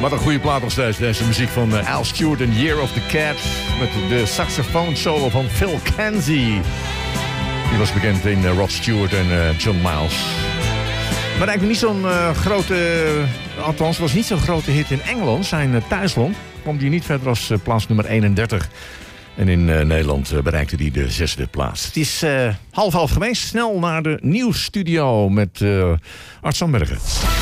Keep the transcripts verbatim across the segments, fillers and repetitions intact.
Wat een goede plaat nog steeds. Deze muziek van uh, Al Stewart en Year of the Cat. Met de saxofoon solo van Phil Kenzie. Die was bekend in uh, Rod Stewart en uh, John Miles. Maar eigenlijk niet zo'n uh, grote... Uh, althans, was niet zo'n grote hit in Engeland. Zijn uh, thuisland kwam die niet verder als uh, plaats nummer eenendertig. En in uh, Nederland uh, bereikte hij de zesde plaats. Het is uh, half half geweest. Snel naar de nieuwsstudio met uh, Art Sandbergen.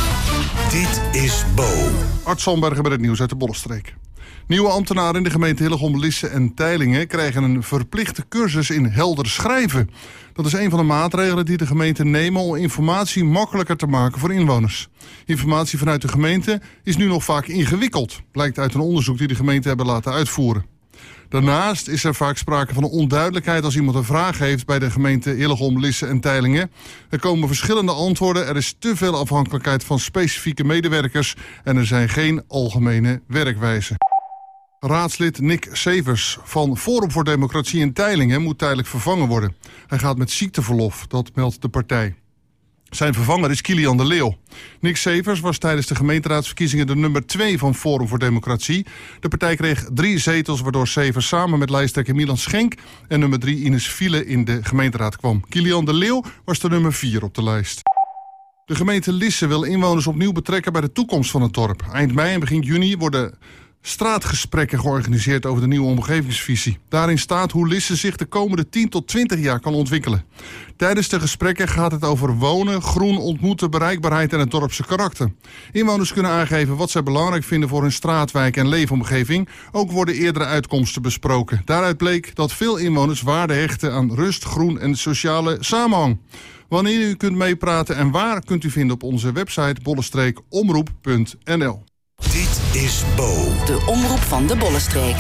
Dit is Bo. Art Sandbergen met het nieuws uit de Bollenstreek. Nieuwe ambtenaren in de gemeente Hillegom, Lisse en Teylingen krijgen een verplichte cursus in helder schrijven. Dat is een van de maatregelen die de gemeenten nemen om informatie makkelijker te maken voor inwoners. Informatie vanuit de gemeente is nu nog vaak ingewikkeld, blijkt uit een onderzoek die de gemeenten hebben laten uitvoeren. Daarnaast is er vaak sprake van een onduidelijkheid als iemand een vraag heeft bij de gemeente Hillegom, Lisse en Teylingen. Er komen verschillende antwoorden, er is te veel afhankelijkheid van specifieke medewerkers en er zijn geen algemene werkwijzen. Raadslid Nick Severs van Forum voor Democratie in Teylingen moet tijdelijk vervangen worden. Hij gaat met ziekteverlof, dat meldt de partij. Zijn vervanger is Kilian de Leeuw. Nick Severs was tijdens de gemeenteraadsverkiezingen de nummer twee van Forum voor Democratie. De partij kreeg drie zetels, waardoor Severs samen met lijsttrekker Milan Schenk en nummer drie Ines Fiele in de gemeenteraad kwam. Kilian de Leeuw was de nummer vier op de lijst. De gemeente Lisse wil inwoners opnieuw betrekken bij de toekomst van het dorp. Eind mei en begin juni worden straatgesprekken georganiseerd over de nieuwe omgevingsvisie. Daarin staat hoe Lisse zich de komende tien tot twintig jaar kan ontwikkelen. Tijdens de gesprekken gaat het over wonen, groen, ontmoeten, bereikbaarheid en het dorpse karakter. Inwoners kunnen aangeven wat zij belangrijk vinden voor hun straatwijk en leefomgeving. Ook worden eerdere uitkomsten besproken. Daaruit bleek dat veel inwoners waarde hechten aan rust, groen en sociale samenhang. Wanneer u kunt meepraten en waar, kunt u vinden op onze website bollestreek omroep punt n l. Dit is Bo. De omroep van de Bollenstreek.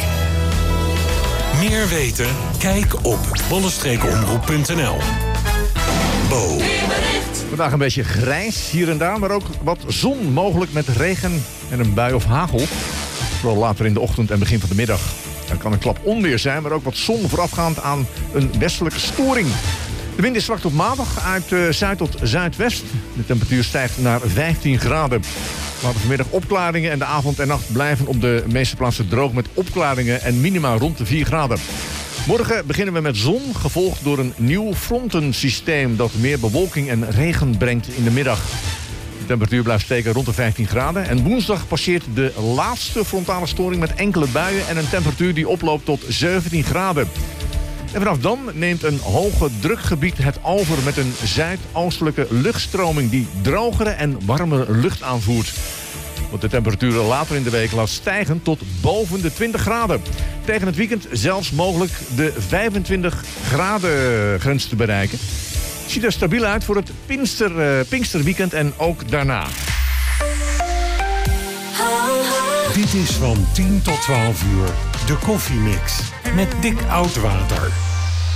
Meer weten? Kijk op bollestreekomroep punt n l. Bo. Vandaag een beetje grijs hier en daar, maar ook wat zon. Mogelijk met regen en een bui of hagel. Vooral later in de ochtend en begin van de middag. Er kan een klap onweer zijn, maar ook wat zon voorafgaand aan een westelijke storing. De wind is zwak tot matig uit uh, zuid tot zuidwest. De temperatuur stijgt naar vijftien graden. Later vanmiddag opklaringen en de avond en nacht blijven op de meeste plaatsen droog met opklaringen en minima rond de vier graden. Morgen beginnen we met zon, gevolgd door een nieuw frontensysteem dat meer bewolking en regen brengt in de middag. De temperatuur blijft steken rond de vijftien graden. En woensdag passeert de laatste frontale storing met enkele buien en een temperatuur die oploopt tot zeventien graden. En vanaf dan neemt een hoge drukgebied het over met een zuidoostelijke luchtstroming die drogere en warmere lucht aanvoert. Wat de temperaturen later in de week laat stijgen tot boven de twintig graden. Tegen het weekend zelfs mogelijk de vijfentwintig graden grens te bereiken. Ziet er stabiel uit voor het Pinkster, uh, Pinksterweekend en ook daarna. Dit is van tien tot twaalf uur de Koffiemix met Dick Oudwater.